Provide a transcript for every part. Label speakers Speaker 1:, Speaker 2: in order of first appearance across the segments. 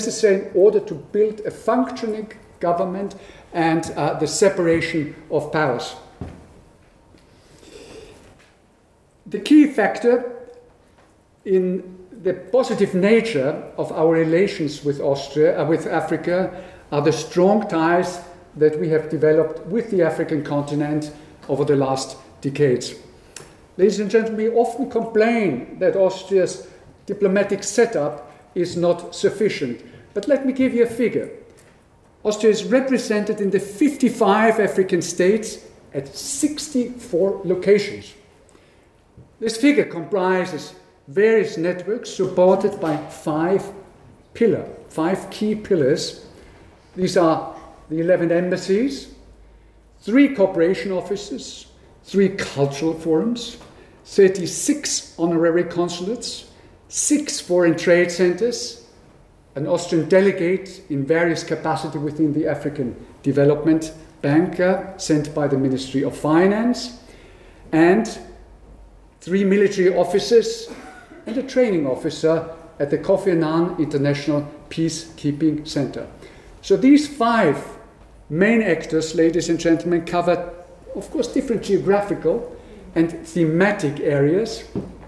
Speaker 1: necessary in order to build a functioning government and the separation of powers. The key factor in the positive nature of our relations with with Africa, are the strong ties that we have developed with the African continent over the last decades. Ladies and gentlemen, we often complain that Austria's diplomatic setup is not sufficient. But let me give you a figure. Austria is represented in the 55 African states at 64 locations. This figure comprises various networks supported by five key pillars. These are the 11 embassies, 3 cooperation offices, 3 cultural forums, 36 honorary consulates, 6 foreign trade centers, an Austrian delegate in various capacities within the African Development Bank sent by the Ministry of Finance, and 3 military officers and a training officer at the Kofi Annan International Peacekeeping Center. So these 5 main actors, ladies and gentlemen, cover, of course, different geographical and thematic areas.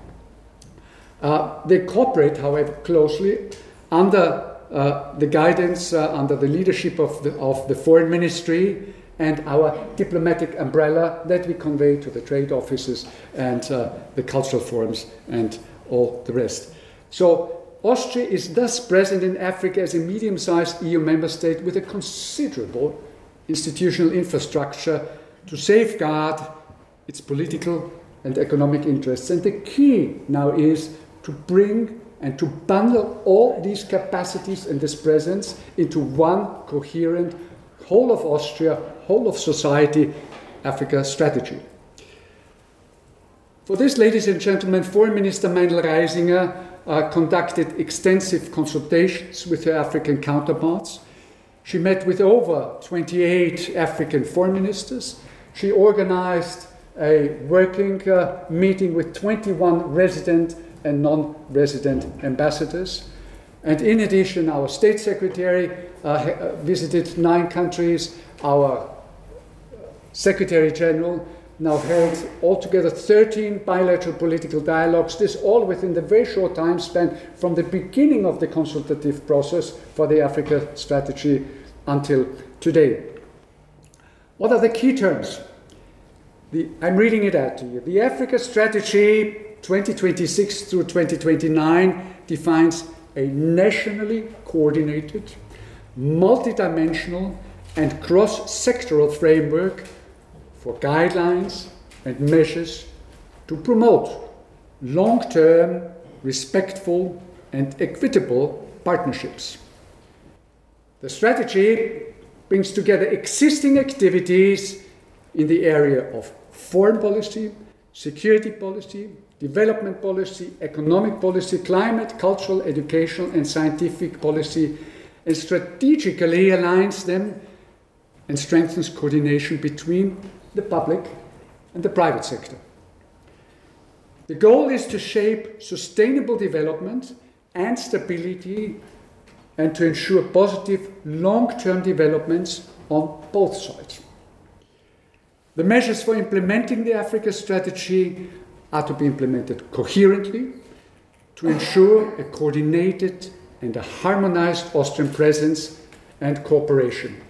Speaker 1: They cooperate, however, closely under the guidance, under the leadership of the Foreign Ministry and our diplomatic umbrella that we convey to the trade offices and the cultural forums and all the rest. So Austria is thus present in Africa as a medium-sized EU member state with a considerable institutional infrastructure to safeguard its political and economic interests. And the key now is to bring and to bundle all these capacities and this presence into one coherent whole of Austria, whole of society Africa strategy. For this, ladies and gentlemen, Foreign Minister Meindl Reisinger conducted extensive consultations with her African counterparts. She met with over 28 African foreign ministers. She organized a working meeting with 21 resident and non-resident ambassadors. And in addition, our State Secretary visited 9 countries. Our Secretary General now held altogether 13 bilateral political dialogues, this all within the very short time span from the beginning of the consultative process for the Africa strategy until today. What are the key terms? I'm reading it out to you. The Africa strategy 2026 through 2029 defines a nationally coordinated, multidimensional and cross-sectoral framework for guidelines and measures to promote long-term, respectful and equitable partnerships. The strategy brings together existing activities in the area of foreign policy, security policy, development policy, economic policy, climate, cultural, educational and scientific policy, and strategically aligns them and strengthens coordination between the public and the private sector. The goal is to shape sustainable development and stability and to ensure positive long-term developments on both sides. The measures for implementing the Africa strategy are to be implemented coherently to ensure a coordinated and a harmonized Austrian presence and cooperation.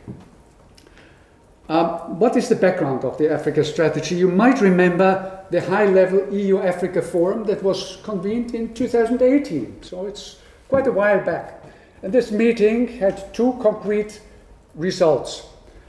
Speaker 1: What is the background of the Africa strategy? You might remember the high-level EU-Africa Forum that was convened in 2018, so it's quite a while back. And this meeting had 2 concrete results.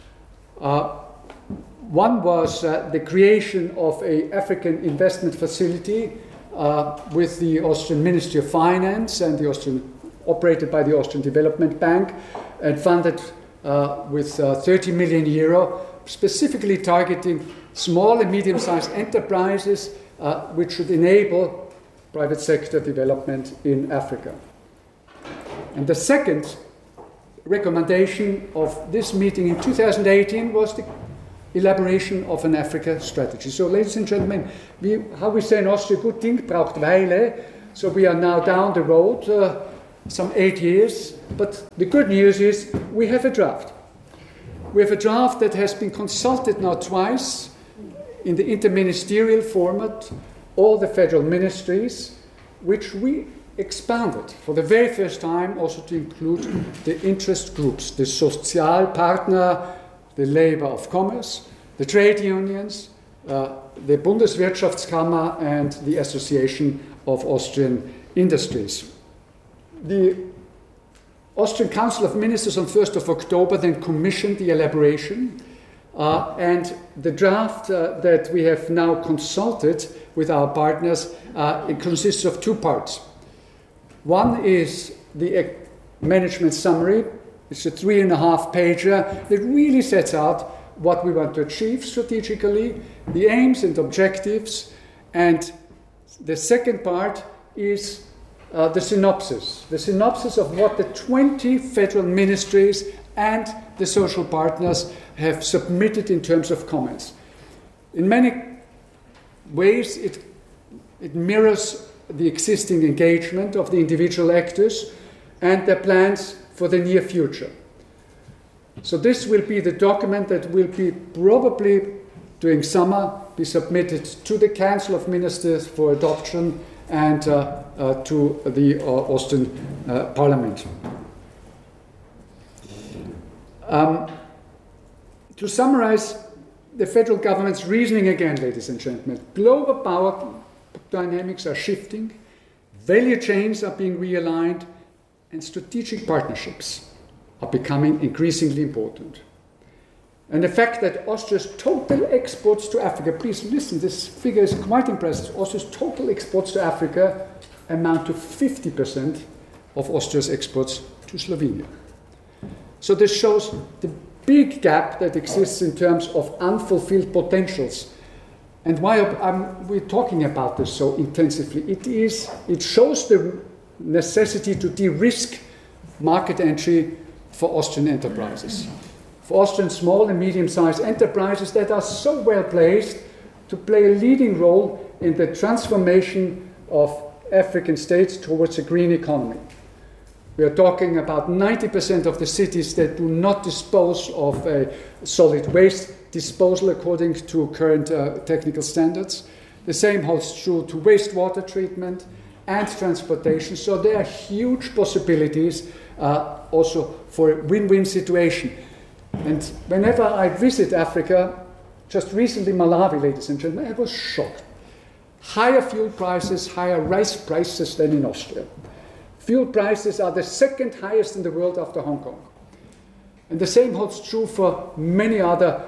Speaker 1: One was the creation of an African investment facility with the Austrian Ministry of Finance and operated by the Austrian Development Bank and funded with 30 million euro, specifically targeting small and medium-sized enterprises which should enable private sector development in Africa. And the second recommendation of this meeting in 2018 was the elaboration of an Africa strategy. So, ladies and gentlemen, how we say in Austria, good Ding braucht Weile. So we are now down the road some 8 years, but the good news is we have a draft. We have a draft that has been consulted now twice in the interministerial format, all the federal ministries, which we expanded for the very first time also to include the interest groups, the Sozialpartner, the Labor of Commerce, the trade unions, the Bundeswirtschaftskammer, and the Association of Austrian Industries. The Austrian Council of Ministers on 1st of October then commissioned the elaboration, and the draft that we have now consulted with our partners, it consists of two parts. One is the management summary. It's a 3.5-pager that really sets out what we want to achieve strategically, the aims and objectives, and the second part is the synopsis of what the 20 federal ministries and the social partners have submitted in terms of comments. In many ways, it mirrors the existing engagement of the individual actors and their plans for the near future. So this will be the document that will be probably during summer be submitted to the Council of Ministers for adoption and to the Austrian Parliament. To summarize the federal government's reasoning again, ladies and gentlemen, global power dynamics are shifting, value chains are being realigned, and strategic partnerships are becoming increasingly important. And the fact that Austria's total exports to Africa, please listen, this figure is quite impressive. Austria's total exports to Africa amount to 50% of Austria's exports to Slovenia. So this shows the big gap that exists in terms of unfulfilled potentials. And why we're talking about this so intensively? It shows the necessity to de-risk market entry for Austrian enterprises. For Austrian small and medium-sized enterprises that are so well placed to play a leading role in the transformation of African states towards a green economy. We are talking about 90% of the cities that do not dispose of a solid waste disposal according to current technical standards. The same holds true to wastewater treatment and transportation. So there are huge possibilities also for a win-win situation. And whenever I visit Africa, just recently Malawi, ladies and gentlemen, I was shocked. Higher fuel prices, higher rice prices than in Austria. Fuel prices are the second highest in the world after Hong Kong. And the same holds true for many other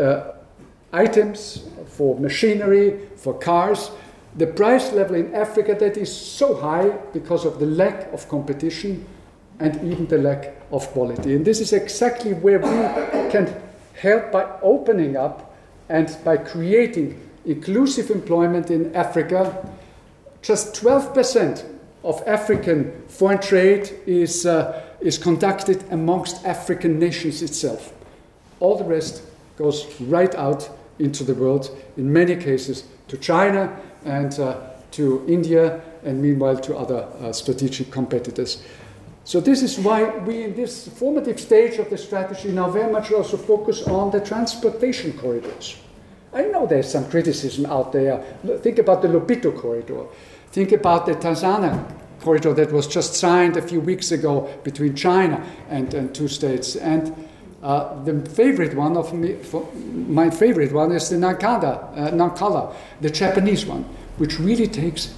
Speaker 1: items, for machinery, for cars. The price level in Africa that is so high because of the lack of competition and even the lack of quality. And this is exactly where we can help by opening up and by creating inclusive employment in Africa. Just 12% of African foreign trade is conducted amongst African nations itself. All the rest goes right out into the world, in many cases to China and to India, and meanwhile to other strategic competitors. So this is why we, in this formative stage of the strategy, now very much also focus on the transportation corridors. I know there's some criticism out there. Think about the Lobito corridor. Think about the Tanzania corridor that was just signed a few weeks ago between China and two states. And the favorite one of me, my favorite one is the Nankala, the Japanese one, which really takes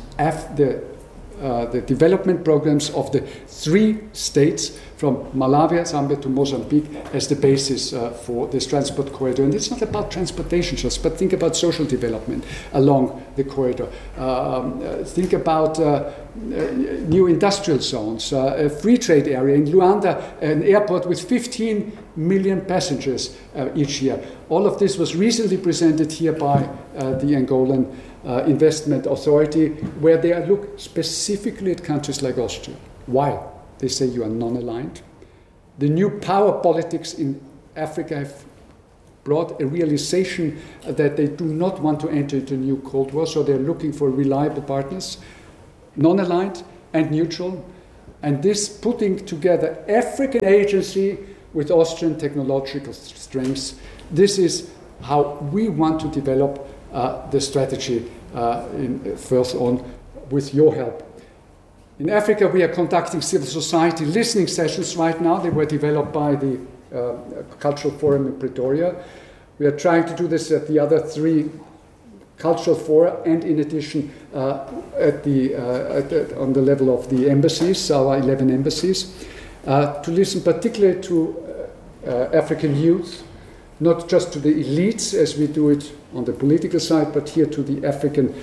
Speaker 1: the development programs of the three states from Malawi, Zambia to Mozambique as the basis for this transport corridor. And it's not about transportation just, but think about social development along the corridor. Think about new industrial zones, a free trade area in Luanda, an airport with 15 million passengers each year. All of this was recently presented here by the Angolan Investment Authority, where they look specifically at countries like Austria. Why? They say you are non-aligned. The new power politics in Africa have brought a realization that they do not want to enter into a new Cold War, so they're looking for reliable partners, non-aligned and neutral. And this putting together African agency with Austrian technological strengths, this is how we want to develop the strategy further on with your help. In Africa, we are conducting civil society listening sessions right now. They were developed by the Cultural Forum in Pretoria. We are trying to do this at the other 3 cultural fora, and in addition on the level of the embassies, our 11 embassies, to listen particularly to African youth, not just to the elites as we do it on the political side, but here to the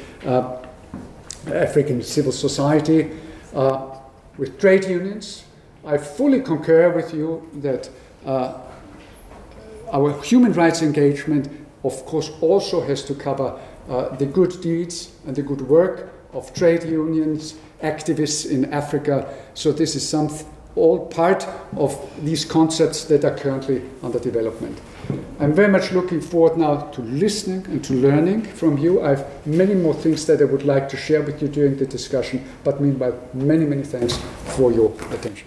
Speaker 1: African civil society, with trade unions. I fully concur with you that our human rights engagement, of course, also has to cover the good deeds and the good work of trade unions, activists in Africa. So this is all part of these concepts that are currently under development. I'm very much looking forward now to listening and to learning from you. I have many more things that I would like to share with you during the discussion, but meanwhile, many, many thanks for your attention.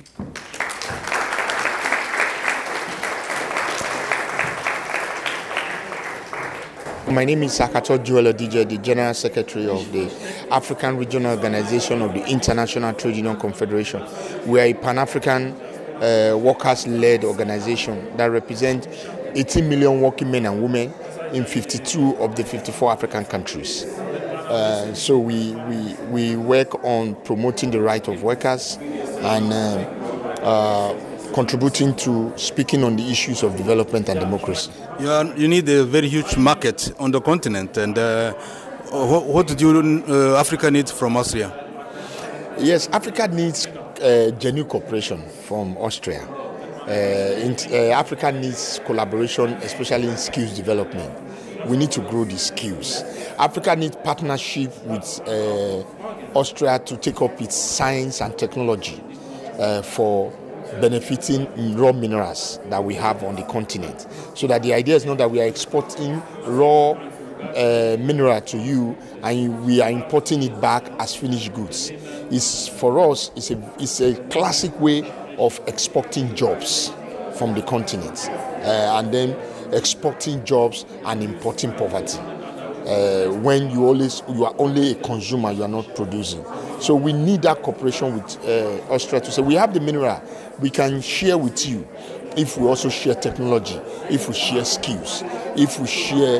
Speaker 2: My name is Sakato Joel Odije, the General Secretary of the African Regional Organization of the International Trade Union Confederation. We are a Pan-African workers-led organization that represents 18 million working men and women in 52 of the 54 African countries. So we work on promoting the right of workers and contributing to speaking on the issues of development and democracy.
Speaker 3: You need a very huge market on the continent, and what do Africa need from Austria?
Speaker 2: Yes, Africa needs genuine cooperation from Austria. Africa needs collaboration, especially in skills development. We need to grow the skills. Africa needs partnership with Austria to take up its science and technology for benefiting raw minerals that we have on the continent. So that the idea is not that we are exporting raw mineral to you and we are importing it back as finished goods. For us, it's a classic way of exporting jobs from the continent and then exporting jobs and importing poverty. When you are only a consumer, you are not producing. So we need that cooperation with Austria to say we have the mineral, we can share with you if we also share technology, if we share skills, if we share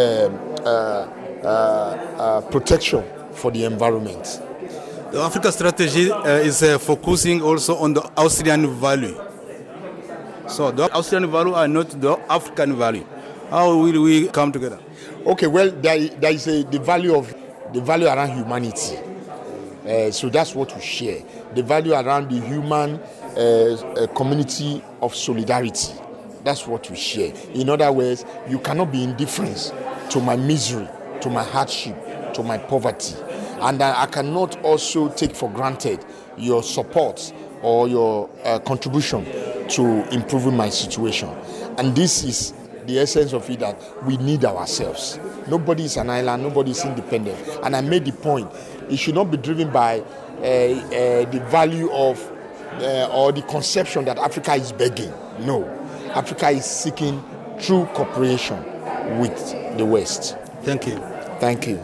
Speaker 2: protection for the environment.
Speaker 3: The Africa strategy is focusing also on the Austrian value. So the Austrian value are not the African value. How will we come together?
Speaker 2: Okay, well, there is the value around humanity. So that's what we share. The value around the human community of solidarity. That's what we share. In other words, you cannot be indifferent to my misery, to my hardship, to my poverty. And I cannot also take for granted your support or your contribution to improving my situation. And this is the essence of it, that we need ourselves. Nobody is an island, nobody is independent. And I made the point, it should not be driven by the value of or the conception that Africa is begging. No, Africa is seeking true cooperation with the West.
Speaker 3: Thank you.
Speaker 2: Thank you.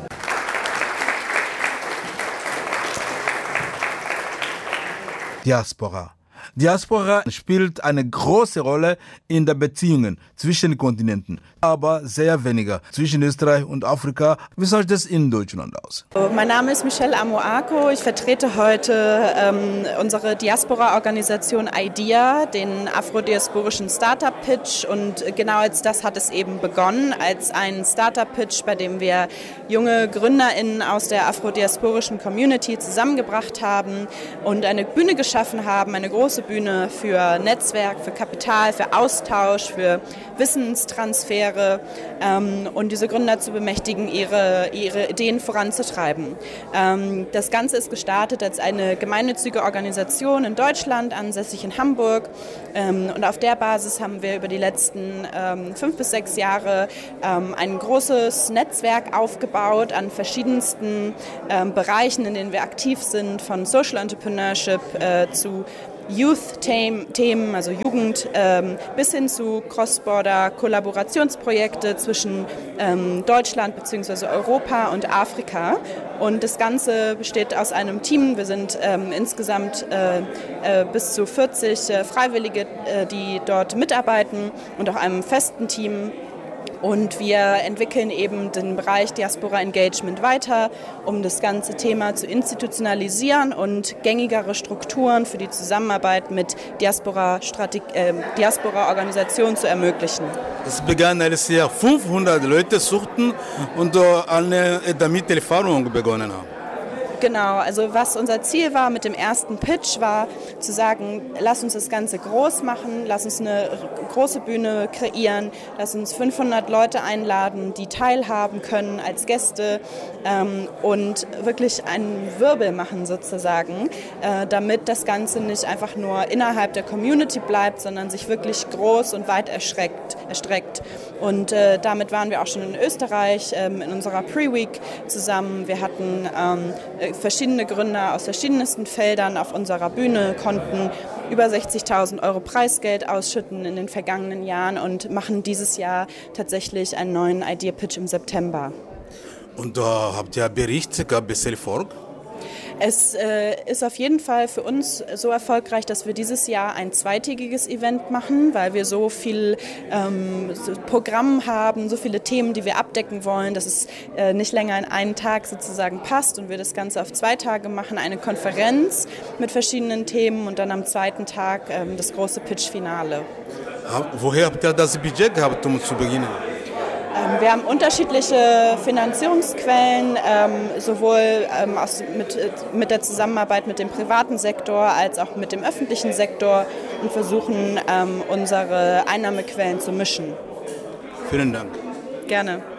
Speaker 3: Diaspora. Diaspora spielt eine große Rolle in den Beziehungen zwischen den Kontinenten, aber sehr weniger zwischen Österreich und Afrika. Wie sieht das in Deutschland aus?
Speaker 4: Mein Name ist Michelle Amoako. Ich vertrete heute unsere Diaspora-Organisation IDEA, den afrodiasporischen Startup-Pitch. Und genau als das hat es eben begonnen, als ein Startup-Pitch, bei dem wir junge GründerInnen aus der afrodiasporischen Community zusammengebracht haben und eine Bühne geschaffen haben, eine große große Bühne für Netzwerk, für Kapital, für Austausch, für Wissenstransfere und diese Gründer zu bemächtigen, ihre Ideen voranzutreiben. Das Ganze ist gestartet als eine gemeinnützige Organisation in Deutschland, ansässig in Hamburg. Und auf der Basis haben wir über die letzten 5 bis 6 Jahre ein großes Netzwerk aufgebaut an verschiedensten Bereichen, in denen wir aktiv sind, von Social Entrepreneurship zu Youth-Themen, also Jugend, bis hin zu Cross-Border-Kollaborationsprojekte zwischen Deutschland bzw. Europa und Afrika. Und das Ganze besteht aus einem Team. Wir sind insgesamt bis zu 40 Freiwillige, die dort mitarbeiten, und auch einem festen Team. Und wir entwickeln eben den Bereich Diaspora Engagement weiter, um das ganze Thema zu institutionalisieren und gängigere Strukturen für die Zusammenarbeit mit Diaspora-Organisationen zu ermöglichen.
Speaker 3: Es begann, als wir 500 Leute suchten und eine damit Erfahrung begonnen haben.
Speaker 4: Genau, also was unser Ziel war mit dem ersten Pitch, war zu sagen, lass uns das Ganze groß machen, lass uns eine große Bühne kreieren, lass uns 500 Leute einladen, die teilhaben können als Gäste und wirklich einen Wirbel machen sozusagen, damit das Ganze nicht einfach nur innerhalb der Community bleibt, sondern sich wirklich groß und weit erstreckt. Und damit waren wir auch schon in Österreich in unserer Pre-Week zusammen. Wir hatten verschiedene Gründer aus verschiedensten Feldern auf unserer Bühne, konnten über 60.000 € Preisgeld ausschütten in den vergangenen Jahren und machen dieses Jahr tatsächlich einen neuen Idea Pitch im September.
Speaker 3: Und habt ihr Bericht, gab es Erfolg?
Speaker 4: Es ist auf jeden Fall für uns so erfolgreich, dass wir dieses Jahr ein zweitägiges Event machen, weil wir so viel Programm haben, so viele Themen, die wir abdecken wollen, dass es nicht länger in einen Tag sozusagen passt und wir das Ganze auf 2 Tage machen, eine Konferenz mit verschiedenen Themen und dann am zweiten Tag das große Pitch-Finale.
Speaker 3: Woher habt ihr das Budget gehabt, um zu beginnen?
Speaker 4: Wir haben unterschiedliche Finanzierungsquellen, sowohl mit der Zusammenarbeit mit dem privaten Sektor als auch mit dem öffentlichen Sektor und versuchen, unsere Einnahmequellen zu mischen.
Speaker 3: Vielen Dank.
Speaker 4: Gerne.